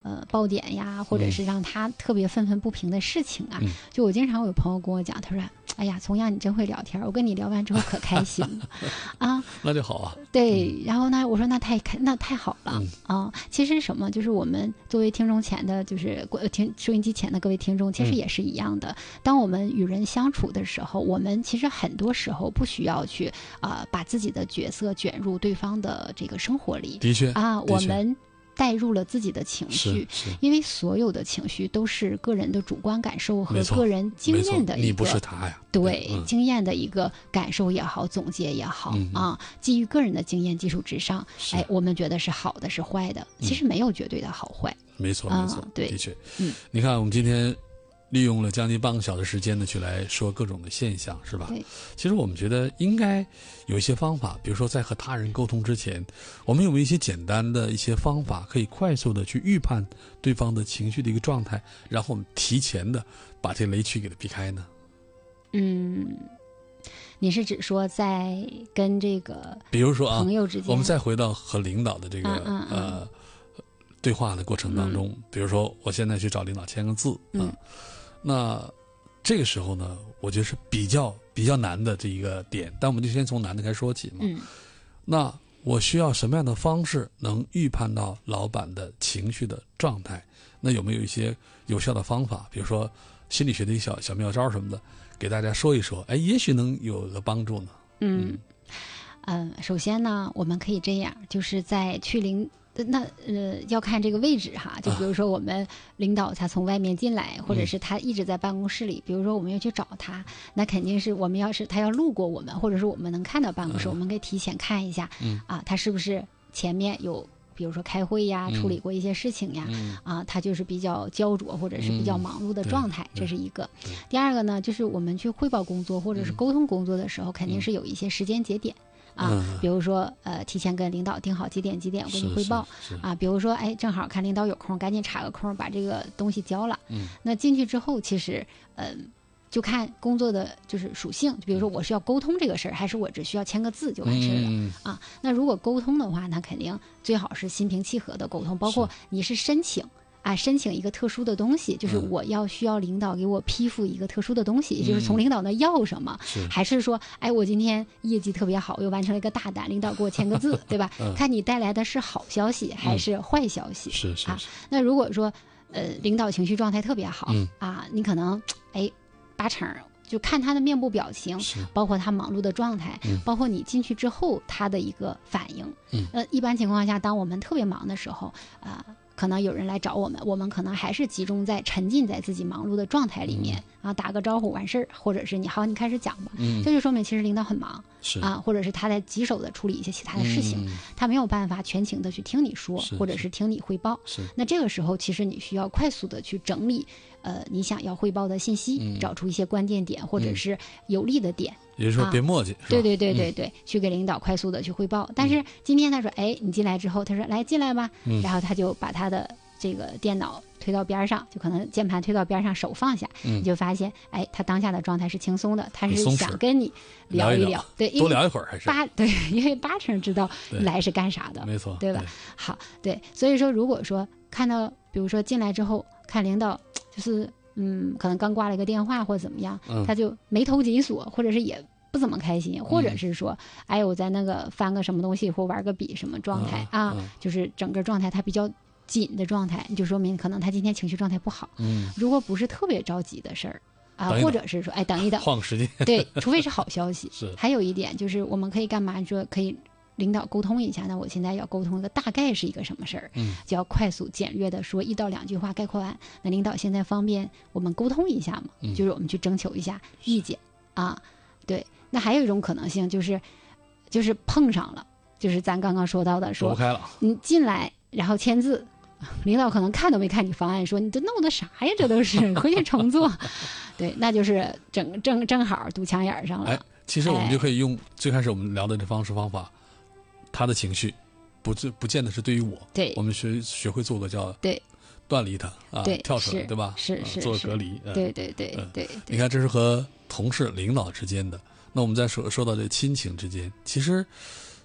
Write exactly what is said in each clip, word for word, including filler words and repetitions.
呃爆点呀，或者是让他特别愤愤不平的事情啊。 嗯、 就我经常有朋友跟我讲，他说：“哎呀，从阳你真会聊天，我跟你聊完之后可开心了啊。” 那就好啊。 对，然后呢，我说那太开那太好了、 嗯、 啊。其实什么，就是我们作为听众前的，就是听收音机前的各位听众，其实也是一样的。嗯、当我们与人相处的时候，我们其实很多时候不需要去啊、呃、把自己的角色卷入对方的这个生活里。 的确啊，我们带入了自己的情绪，因为所有的情绪都是个人的主观感受和个人经验的一个， 你不是他呀， 对、 嗯、 经验的一个感受也好，总结也好、嗯、啊，基于个人的经验基础之上，哎，我们觉得是好的是坏的，其实没有绝对的好坏。 没错没错、 嗯，对， 的确， 嗯， 你看我们今天利用了将近半个小时时间呢，去来说各种的现象，是吧？ 对。 其实我们觉得应该有一些方法，比如说在和他人沟通之前，我们有没有一些简单的一些方法，可以快速的去预判对方的情绪的一个状态，然后我们提前的把这雷区给它避开呢？ 嗯，你是指说在跟这个比如说啊， 朋友之间， 我们再回到和领导的这个、 嗯嗯嗯、 呃对话的过程当中、嗯，比如说我现在去找领导签个字啊。 嗯那这个时候呢，我觉得是比较比较难的这一个点，但我们就先从难的开始说起嘛。 嗯， 那我需要什么样的方式能预判到老板的情绪的状态？那有没有一些有效的方法？比如说心理学的一些小小妙招什么的，给大家说一说，哎，也许能有个帮助呢。 嗯嗯、呃，首先呢，我们可以这样，就是在去领。那呃要看这个位置哈，就比如说我们领导他从外面进来、啊，或者是他一直在办公室里，比如说我们要去找他，那肯定是我们要是他要路过我们，或者是我们能看到办公室，嗯、我们可以提前看一下， 嗯啊，他是不是前面有比如说开会呀、 嗯、 处理过一些事情呀， 嗯、 啊，他就是比较焦灼或者是比较忙碌的状态， 嗯、 这是一个。第二个呢，就是我们去汇报工作或者是沟通工作的时候，嗯、肯定是有一些时间节点。啊，比如说，呃，提前跟领导定好几点几点我跟你汇报啊。比如说，哎，正好看领导有空，赶紧插个空把这个东西交了。 嗯， 那进去之后，其实，嗯、呃，就看工作的就是属性。比如说，我是要沟通这个事儿，还是我只需要签个字就完事儿了、 嗯、 啊？那如果沟通的话，那肯定最好是心平气和的沟通，包括你是申请。啊，申请一个特殊的东西，就是我要需要领导给我批复一个特殊的东西，嗯、就是从领导那要什么， 是还是说，哎，我今天业绩特别好，又完成了一个大单，领导给我签个字，对吧？ 嗯、 看你带来的是好消息还是坏消息？ 嗯、是是啊。那如果说，呃，领导情绪状态特别好、 嗯、 啊，你可能，哎，八成。就看他的面部表情，包括他忙碌的状态、 嗯， 包括你进去之后他的一个反应。 嗯， 呃，一般情况下，当我们特别忙的时候，啊、呃。可能有人来找我们，我们可能还是集中在沉浸在自己忙碌的状态里面、嗯、啊，打个招呼完事儿，或者是你好，你开始讲吧， 嗯， 这就说明其实领导很忙， 是啊，或者是他在棘手的处理一些其他的事情， 嗯、 他没有办法全情的去听你说，或者是听你汇报， 是。 那这个时候其实你需要快速的去整理，呃，你想要汇报的信息， 嗯、 找出一些关键点或者是有利的点。 嗯也就是说别墨迹、啊、 对对对对对、嗯、去给领导快速的去汇报。但是今天他说，哎，你进来之后，他说来进来吧、 嗯、 然后他就把他的这个电脑推到边上，就可能键盘推到边上，手放下、 嗯、 你就发现，哎，他当下的状态是轻松的，他是想跟你聊一聊，对， 多聊一会儿还是八对，因为八成知道来是干啥的， 没错， 对吧？对好，对，所以说如果说看到，比如说进来之后看领导就是嗯，可能刚挂了一个电话或者怎么样、 嗯、 他就眉头紧锁，或者是也不怎么开心，或者是说，嗯、哎，我在那个翻个什么东西或玩个笔什么状态、 嗯、 啊、 嗯， 就是整个状态他比较紧的状态，就说明可能他今天情绪状态不好。 嗯， 如果不是特别着急的事儿啊， 等一等或者是说，哎，等一等， 换个时间， 对，除非是好消息。 是。 还有一点就是，我们可以干嘛？说可以领导沟通一下。那我现在要沟通一个大概是一个什么事儿， 嗯， 就要快速简略的说一到两句话概括完。那领导现在方便我们沟通一下嘛？ 嗯、 就是我们去征求一下意见啊，对。那还有一种可能性就是，就是碰上了，就是咱刚刚说到的，说躲不开了， 你进来然后签字，领导可能看都没看你方案，说你这弄的啥呀？这都是回去重做，对，那就是正正正好堵墙眼上了。 哎，其实我们就可以用最开始我们聊的这方式方法，他的情绪不不见得是对于我， 对， 我们学学会做个叫对。 断离它啊， 对， 跳出来，对吧？ 是是、 啊、做个隔离。 嗯、对对对、嗯、对, 对。 你看，这是和同事、领导之间的。那我们再说说到这亲情之间，其实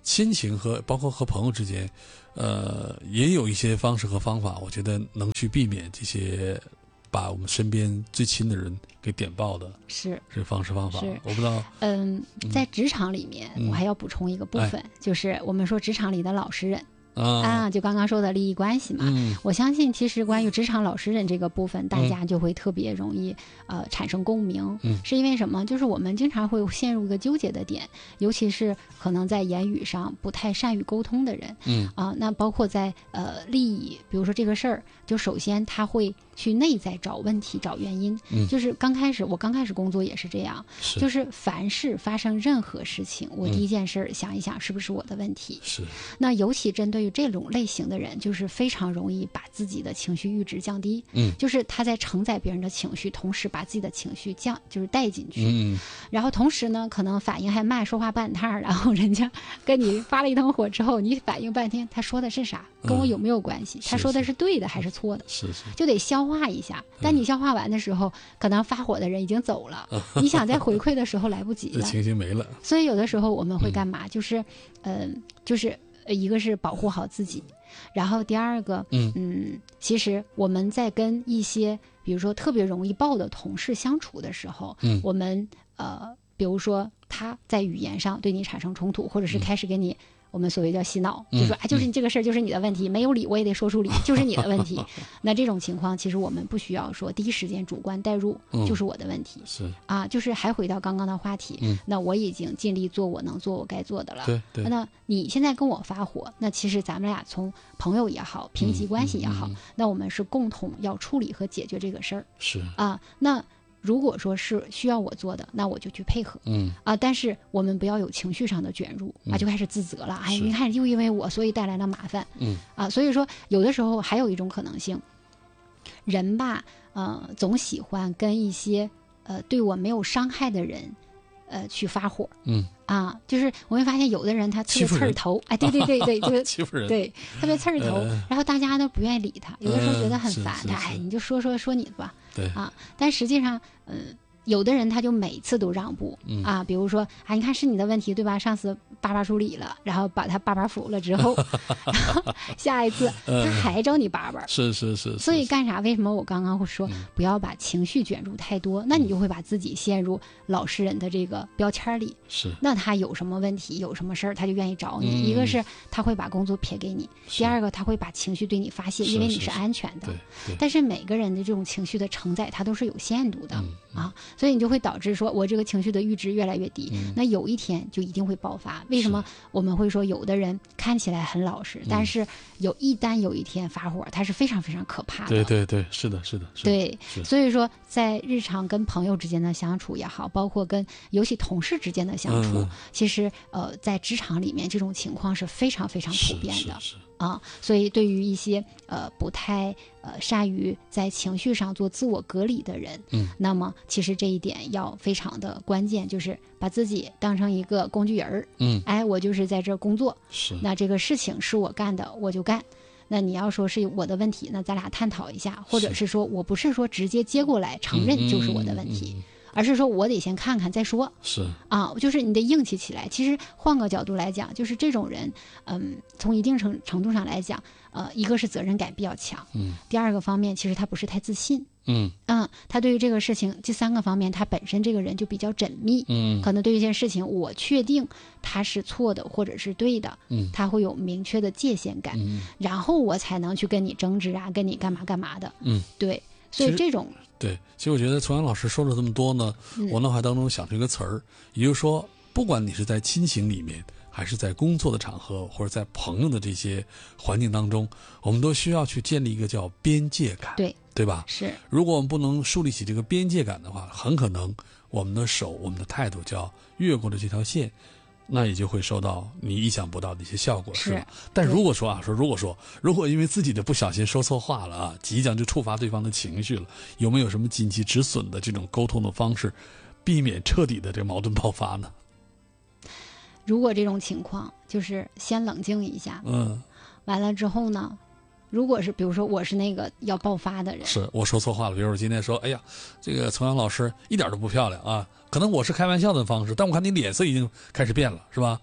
亲情和包括和朋友之间，呃，也有一些方式和方法，我觉得能去避免这些把我们身边最亲的人给点爆的， 是这方式方法。 是我不知道， 嗯，在职场里面， 嗯、 我还要补充一个部分， 哎、 就是我们说职场里的老实人。 啊, 啊，就刚刚说的利益关系嘛， 嗯、 我相信其实关于职场老实人这个部分，大家就会特别容易、嗯、呃产生共鸣， 嗯， 是因为什么？就是我们经常会陷入一个纠结的点，尤其是可能在言语上不太善于沟通的人， 嗯啊，那包括在呃利益，比如说这个事儿，就首先他会去内在找问题、找原因， 嗯， 就是刚开始我刚开始工作也是这样， 是就是凡是发生任何事情，我第一件事想一想是不是我的问题， 是， 那尤其针对于这种类型的人，就是非常容易把自己的情绪阈值降低， 嗯， 就是他在承载别人的情绪，同时把自己的情绪降，就是带进去， 嗯， 然后同时呢，可能反应还慢，说话半趟，然后人家跟你发了一通火之后，你反应半天，他说的是啥，跟我有没有关系？ 嗯、 他说的是对的还是错的？ 是是， 就得消化一下。但你消化完的时候，可能发火的人已经走了，你想再回馈的时候来不及了， 情绪没了。 所以有的时候我们会干嘛？ 嗯、 就是，嗯、呃，就是一个是保护好自己。然后第二个， 嗯嗯，其实我们在跟一些比如说特别容易爆的同事相处的时候， 嗯， 我们呃，比如说他在语言上对你产生冲突，或者是开始给你、嗯、我们所谓叫洗脑， 嗯、 就说哎，就是你这个事儿就是你的问题，嗯、没有理我也得说出理，就是你的问题。那这种情况，其实我们不需要说第一时间主观代入， 嗯、 就是我的问题， 是啊，就是还回到刚刚的话题， 嗯， 那我已经尽力做我能做我该做的了， 对对。 那你现在跟我发火，那其实咱们俩从朋友也好，平级关系也好， 嗯嗯嗯、 那我们是共同要处理和解决这个事儿， 是啊，那。如果说是需要我做的，那我就去配合， 嗯啊，但是我们不要有情绪上的卷入、 嗯、 啊，就开始自责了，哎，你看又因为我所以带来了麻烦， 嗯啊，所以说有的时候还有一种可能性，人吧，呃，总喜欢跟一些呃对我没有伤害的人，呃，去发火， 嗯啊，就是我会发现有的人他特别刺儿头，哎，对对对对，就是欺负人， 对，特别刺儿头、呃，然后大家都不愿意理他，有的时候觉得很烦， 嗯、 哎，你就说说说你的吧。 对啊，但实际上，嗯、呃，有的人他就每次都让步、 嗯、 啊，比如说啊，你看是你的问题对吧？上次叭叭处理了，然后把他叭叭服了之后，然后下一次他还找你叭叭、 嗯，是是是， 所以干啥？为什么我刚刚会说、嗯、不要把情绪卷入太多？那你就会把自己陷入老实人的这个标签里。 是， 那他有什么问题，有什么事儿，他就愿意找你、 嗯。 一个是他会把工作撇给你，第二个他会把情绪对你发泄，因为你是安全的。 对对。 但是每个人的这种情绪的承载，它都是有限度的、 嗯嗯、 啊，所以你就会导致说我这个情绪的阈值越来越低、 嗯， 那有一天就一定会爆发。为什么我们会说有的人看起来很老实，但是有一旦有一天发火，他是非常非常可怕的。 对对对，是的，是的，是的对，所以说在日常跟朋友之间的相处也好，包括跟尤其同事之间的相处， 嗯、 其实呃在职场里面这种情况是非常非常普遍的。 是是是啊，所以对于一些呃不太呃善于在情绪上做自我隔离的人， 嗯， 那么其实这一点要非常的关键，就是把自己当成一个工具人儿， 嗯， 哎，我就是在这工作， 是， 那这个事情是我干的，我就干。那你要说是我的问题，那咱俩探讨一下，或者是说我不是说直接接过来承认就是我的问题。 嗯嗯嗯嗯而是说我得先看看再说， 是啊，就是你得硬气起来。其实换个角度来讲，就是这种人，嗯，从一定程程度上来讲，呃，一个是责任感比较强， 嗯， 第二个方面其实他不是太自信， 嗯嗯，他对于这个事情，第三个方面他本身这个人就比较缜密， 嗯， 可能对于一件事情，我确定他是错的或者是对的， 嗯， 他会有明确的界限感， 嗯， 然后我才能去跟你争执啊，跟你干嘛干嘛的， 嗯， 对，所以这种。 对，其实我觉得崇阳老师说了这么多呢， 嗯、 我脑海当中想出一个词儿，也就是说，不管你是在亲情里面，还是在工作的场合，或者在朋友的这些环境当中，我们都需要去建立一个叫边界感， 对对吧？ 是。 如果我们不能树立起这个边界感的话，很可能我们的手、我们的态度就要越过了这条线。那也就会受到你意想不到的一些效果，是吧？但如果说啊，说如果说如果因为自己的不小心说错话了啊，即将就触发对方的情绪了，有没有什么紧急止损的这种沟通的方式，避免彻底的这个矛盾爆发呢？ 如果这种情况，就是先冷静一下， 嗯， 完了之后呢，如果是比如说我是那个要爆发的人， 是我说错话了，比如我今天说，哎呀，这个崇阳老师一点都不漂亮啊。可能我是开玩笑的方式，但我看你脸色已经开始变了，是吧？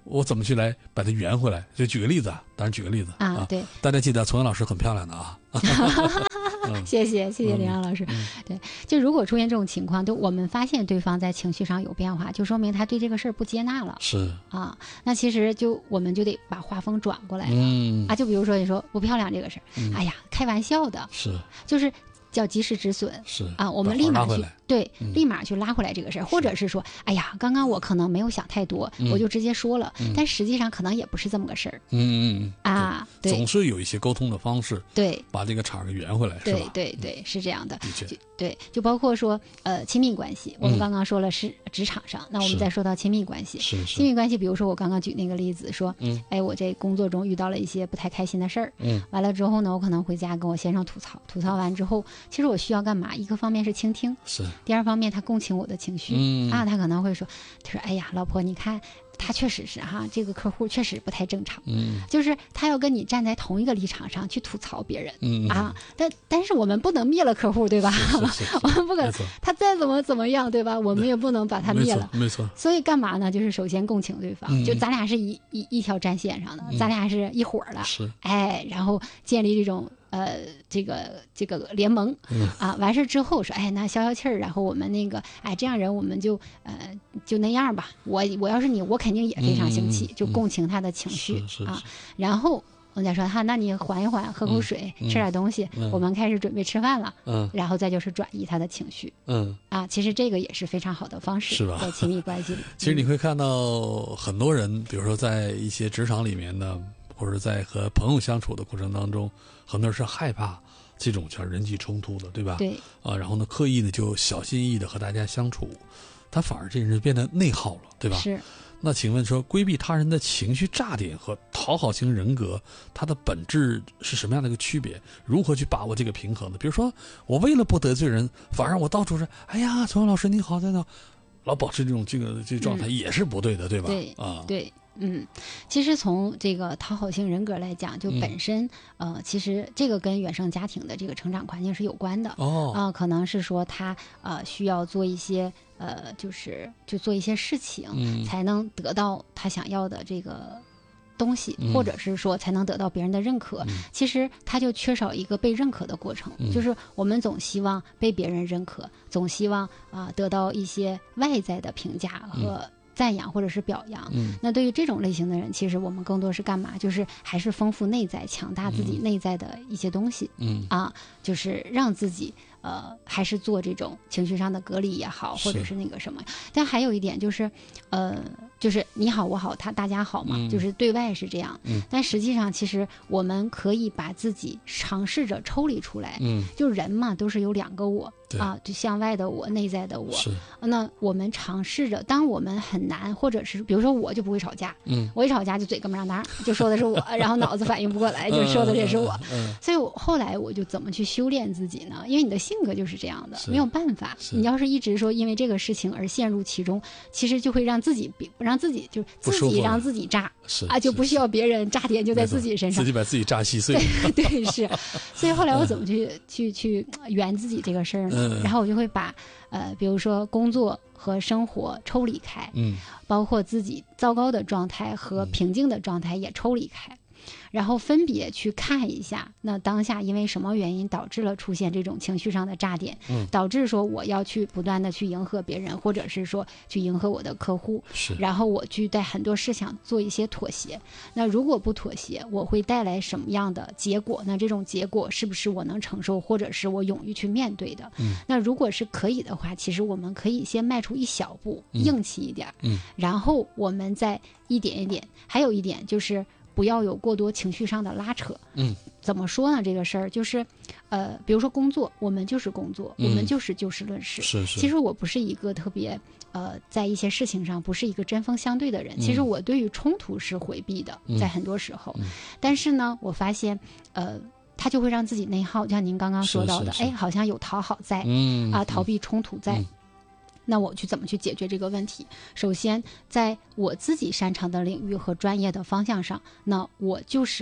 我怎么去来把它圆回来？就举个例子啊，当然举个例子啊，对， 大家记得崇文老师很漂亮的啊。 嗯、谢谢谢谢林阳老师、嗯。对，就如果出现这种情况，就我们发现对方在情绪上有变化，就说明他对这个事儿不接纳了。 是啊，那其实就我们就得把画风转过来了、 嗯、 啊。就比如说你说不漂亮这个事儿、嗯，哎呀，开玩笑的， 是就是叫及时止损。 是啊，我们立马去对、 嗯， 立马去拉回来这个事儿，或者是说，哎呀，刚刚我可能没有想太多， 嗯、 我就直接说了、 嗯， 但实际上可能也不是这么个事儿。 嗯嗯啊对， 总是有一些沟通的方式， 对， 把这个场给圆回来， 对是吧？ 对对，是这样的。 的确， 对，就包括说，呃，亲密关系，我们刚刚说了是职场上，嗯、那我们再说到亲密关系。 是是。 亲密关系，比如说我刚刚举那个例子，说， 嗯， 哎，我这工作中遇到了一些不太开心的事儿， 嗯， 完了之后呢，我可能回家跟我先生吐槽，吐槽完之后，其实我需要干嘛？一个方面是倾听， 是； 第二方面他共情我的情绪， 嗯啊，他可能会说，他说，哎呀，老婆，你看。他确实是哈，这个客户确实不太正常， 嗯， 就是他要跟你站在同一个立场上去吐槽别人， 嗯啊，但但是我们不能灭了客户，对吧？ 是是是我们不可，他再怎么怎么样，对吧？我们也不能把他灭了， 没错。没错， 所以干嘛呢？就是首先共情对方， 嗯、 就咱俩是一一一条战线上的、嗯，咱俩是一伙的， 是， 哎，然后建立这种。呃，这个这个联盟、 嗯、 啊，完事之后说，哎，那消消气儿，然后我们那个，哎，这样人我们就呃就那样吧。我我要是你，我肯定也非常生气， 嗯、 就共情他的情绪、 是是是啊。然后我再说哈，那你缓一缓，喝口水， 嗯、 吃点东西、 嗯，我们开始准备吃饭了。 嗯， 然后再就是转移他的情绪。 嗯啊，其实这个也是非常好的方式， 是吧？ 在亲密关系里， 其实你会看到很多人，比如说在一些职场里面呢，或者在和朋友相处的过程当中，很多人是害怕这种叫人际冲突的，对吧？ 对啊，然后呢，刻意的就小心翼翼的和大家相处，他反而这人变得内耗了，对吧？ 是。 那请问说，规避他人的情绪炸点和讨好型人格，它的本质是什么样的一个区别？如何去把握这个平衡呢？比如说，我为了不得罪人，反而我到处是，哎呀，崇文老师你好，在那，老保持这种这个这个状态也是不对的， 嗯、 对吧？ 对啊， 对。嗯，其实从这个讨好型人格来讲，就本身、 嗯、 呃，其实这个跟原生家庭的这个成长环境是有关的。 哦， 啊、呃，可能是说他呃需要做一些呃，就是就做一些事情、 嗯， 才能得到他想要的这个东西， 嗯、 或者是说才能得到别人的认可。 嗯、 其实他就缺少一个被认可的过程， 嗯、 就是我们总希望被别人认可，总希望啊、呃、得到一些外在的评价和、嗯。赞扬或者是表扬、 嗯， 那对于这种类型的人，其实我们更多是干嘛？就是还是丰富内在、强大自己内在的一些东西， 嗯啊，就是让自己呃，还是做这种情绪上的隔离也好，或者是那个什么。但还有一点就是，呃，就是你好我好他大家好嘛、 嗯， 就是对外是这样， 嗯， 但实际上其实我们可以把自己尝试着抽离出来， 嗯， 就人嘛都是有两个我。 对啊，就向外的我，内在的我。 是。 那我们尝试着，当我们很难，或者是比如说我就不会吵架， 嗯， 我一吵架就嘴哥们儿当，就说的是我，然后脑子反应不过来，就说的也是我。 嗯， 所以我后来我就怎么去修炼自己呢？因为你的性格就是这样的，没有办法。你要是一直说因为这个事情而陷入其中，其实就会让自己让自己就自己让自己炸， 是啊，就不需要别人炸点就在自己身上， 自己把自己炸稀碎。 对对是，所以后来我怎么去、嗯、去去圆自己这个事儿呢？ 嗯、 然后我就会把呃，比如说工作和生活抽离开， 嗯， 包括自己糟糕的状态和平静的状态也抽离开。嗯，然后分别去看一下，那当下因为什么原因导致了出现这种情绪上的炸点， 嗯， 导致说我要去不断的去迎合别人，或者是说去迎合我的客户， 是， 然后我去在很多事情做一些妥协。那如果不妥协，我会带来什么样的结果？那这种结果是不是我能承受，或者是我勇于去面对的？ 嗯， 那如果是可以的话，其实我们可以先迈出一小步， 嗯、 硬气一点， 嗯， 然后我们再一点一点。还有一点就是不要有过多情绪上的拉扯。 嗯， 怎么说呢？这个事儿就是，呃，比如说工作，我们就是工作， 嗯、 我们就是就事论事。 是是。 其实我不是一个特别呃，在一些事情上不是一个针锋相对的人。 嗯、 其实我对于冲突是回避的， 嗯、 在很多时候、 嗯。 但是呢，我发现，呃。他就会让自己内耗，就像您刚刚说到的， 是是是， 哎，好像有讨好在， 嗯啊，逃避冲突在。 嗯、 那我去怎么去解决这个问题？首先，在我自己擅长的领域和专业的方向上，那我就是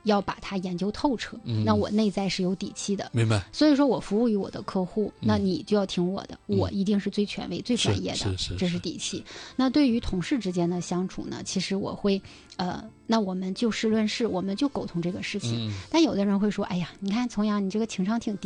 要把它研究透彻， 嗯、 那我内在是有底气的。 明白。 所以说我服务于我的客户， 嗯、 那你就要听我的，我一定是最权威、最专业的， 是是是这是底气。那对于同事之间的相处呢，其实我会，呃，那我们就事论事，我们就沟通这个事情。 嗯、 但有的人会说，哎呀，你看从阳你这个情商挺低。